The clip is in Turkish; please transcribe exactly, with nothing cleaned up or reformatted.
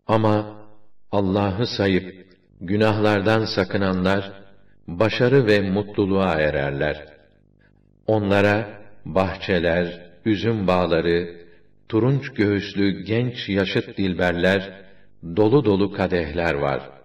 Ama Allah'ı sayıp günahlardan sakınanlar başarı ve mutluluğa ererler. Onlara bahçeler, üzüm bağları, turunç göğüslü genç yaşıt dilberler, dolu dolu kadehler var.